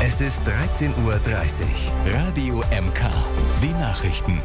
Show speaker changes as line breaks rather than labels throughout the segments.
Es ist 13:30 Uhr. Radio MK. Die Nachrichten.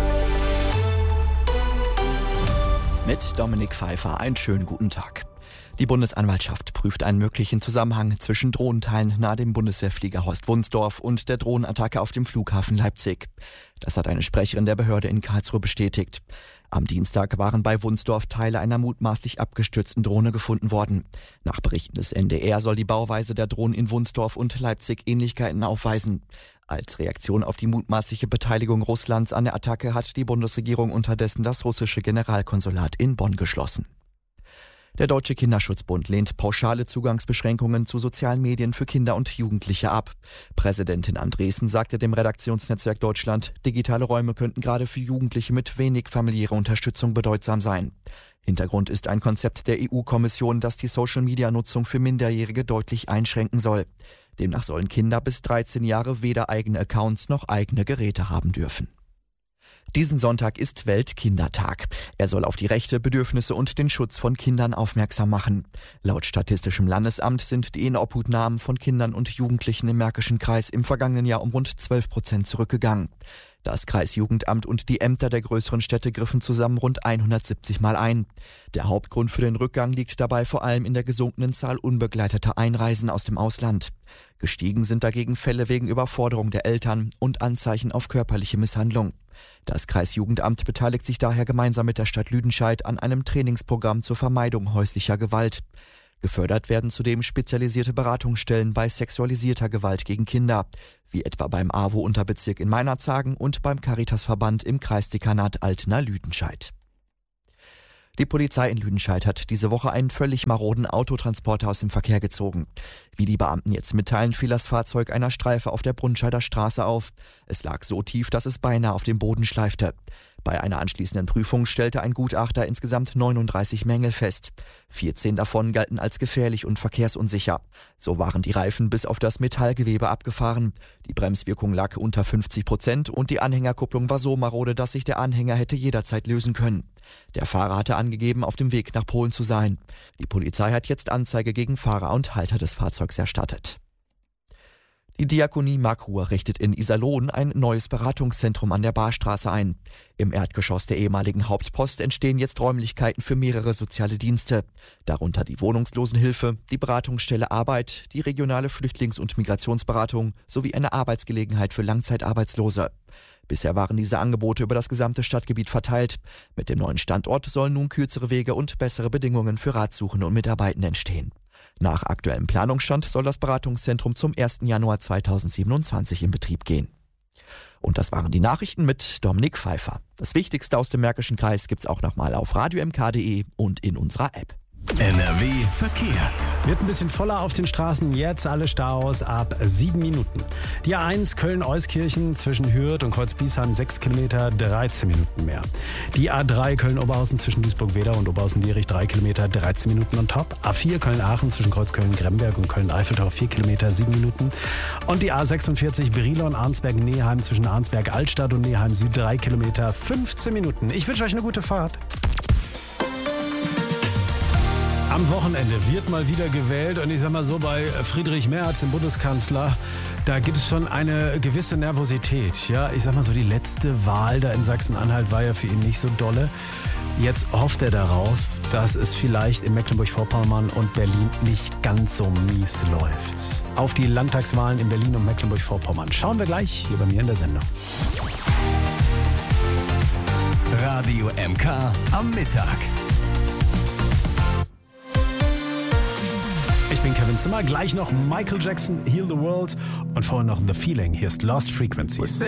Mit Dominik Pfeiffer. Einen schönen guten Tag. Die Bundesanwaltschaft prüft einen möglichen Zusammenhang zwischen Drohnenteilen nahe dem Bundeswehrflieger Horst Wunsdorf und der Drohnenattacke auf dem Flughafen Leipzig. Das hat eine Sprecherin der Behörde in Karlsruhe bestätigt. Am Dienstag waren bei Wunsdorf Teile einer mutmaßlich abgestürzten Drohne gefunden worden. Nach Berichten des NDR soll die Bauweise der Drohnen in Wunsdorf und Leipzig Ähnlichkeiten aufweisen. Als Reaktion auf die mutmaßliche Beteiligung Russlands an der Attacke hat die Bundesregierung unterdessen das russische Generalkonsulat in Bonn geschlossen. Der Deutsche Kinderschutzbund lehnt pauschale Zugangsbeschränkungen zu sozialen Medien für Kinder und Jugendliche ab. Präsidentin Andresen sagte dem Redaktionsnetzwerk Deutschland, digitale Räume könnten gerade für Jugendliche mit wenig familiärer Unterstützung bedeutsam sein. Hintergrund ist ein Konzept der EU-Kommission, das die Social-Media-Nutzung für Minderjährige deutlich einschränken soll. Demnach sollen Kinder bis 13 Jahre weder eigene Accounts noch eigene Geräte haben dürfen. Diesen Sonntag ist Weltkindertag. Er soll auf die Rechte, Bedürfnisse und den Schutz von Kindern aufmerksam machen. Laut Statistischem Landesamt sind die Inobhutnahmen von Kindern und Jugendlichen im Märkischen Kreis im vergangenen Jahr um rund 12% zurückgegangen. Das Kreisjugendamt und die Ämter der größeren Städte griffen zusammen rund 170 Mal ein. Der Hauptgrund für den Rückgang liegt dabei vor allem in der gesunkenen Zahl unbegleiteter Einreisen aus dem Ausland. Gestiegen sind dagegen Fälle wegen Überforderung der Eltern und Anzeichen auf körperliche Misshandlung. Das Kreisjugendamt beteiligt sich daher gemeinsam mit der Stadt Lüdenscheid an einem Trainingsprogramm zur Vermeidung häuslicher Gewalt. Gefördert werden zudem spezialisierte Beratungsstellen bei sexualisierter Gewalt gegen Kinder, wie etwa beim AWO-Unterbezirk in Meinerzhagen und beim Caritasverband im Kreisdekanat Altena-Lüdenscheid. Die Polizei in Lüdenscheid hat diese Woche einen völlig maroden Autotransporter aus dem Verkehr gezogen. Wie die Beamten jetzt mitteilen, fiel das Fahrzeug einer Streife auf der Brunscheider Straße auf. Es lag so tief, dass es beinahe auf dem Boden schleifte. Bei einer anschließenden Prüfung stellte ein Gutachter insgesamt 39 Mängel fest. 14 davon galten als gefährlich und verkehrsunsicher. So waren die Reifen bis auf das Metallgewebe abgefahren. Die Bremswirkung lag unter 50% und die Anhängerkupplung war so marode, dass sich der Anhänger hätte jederzeit lösen können. Der Fahrer hatte angegeben, auf dem Weg nach Polen zu sein. Die Polizei hat jetzt Anzeige gegen Fahrer und Halter des Fahrzeugs erstattet. Die Diakonie Markruhr richtet in Iserlohn ein neues Beratungszentrum an der Barstraße ein. Im Erdgeschoss der ehemaligen Hauptpost entstehen jetzt Räumlichkeiten für mehrere soziale Dienste. Darunter die Wohnungslosenhilfe, die Beratungsstelle Arbeit, die regionale Flüchtlings- und Migrationsberatung sowie eine Arbeitsgelegenheit für Langzeitarbeitslose. Bisher waren diese Angebote über das gesamte Stadtgebiet verteilt. Mit dem neuen Standort sollen nun kürzere Wege und bessere Bedingungen für Ratsuchende und Mitarbeitende entstehen. Nach aktuellem Planungsstand soll das Beratungszentrum zum 1. Januar 2027 in Betrieb gehen. Und das waren die Nachrichten mit Dominik Pfeiffer. Das Wichtigste aus dem Märkischen Kreis gibt's auch nochmal auf radiomk.de und in unserer App.
NRW Verkehr.
Wird ein bisschen voller auf den Straßen, jetzt alle Staus ab 7 Minuten. Die A1 Köln-Euskirchen zwischen Hürth und Kreuzbiesheim 6 Kilometer, 13 Minuten mehr. Die A3 Köln-Oberhausen zwischen Duisburg-Wedau und Oberhausen-Dierich 3 Kilometer, 13 Minuten on top. A4 Köln-Aachen zwischen Kreuzköln-Gremberg und Köln-Eiffeltau 4 Kilometer, 7 Minuten. Und die A46 Brilon-Arnsberg-Neheim zwischen Arnsberg-Altstadt und Neheim-Süd 3 Kilometer, 15 Minuten. Ich wünsche euch eine gute Fahrt. Am Wochenende wird mal wieder gewählt und ich sag mal so, bei Friedrich Merz, dem Bundeskanzler, da gibt es schon eine gewisse Nervosität. Ja, ich sag mal so, die letzte Wahl da in Sachsen-Anhalt war ja für ihn nicht so dolle. Jetzt hofft er darauf, dass es vielleicht in Mecklenburg-Vorpommern und Berlin nicht ganz so mies läuft. Auf die Landtagswahlen in Berlin und Mecklenburg-Vorpommern schauen wir gleich hier bei mir in der Sendung.
Radio MK am Mittag.
Ich bin Kevin Zimmer, gleich noch Michael Jackson, Heal the World und vorher noch The Feeling. Hier ist Lost Frequencies.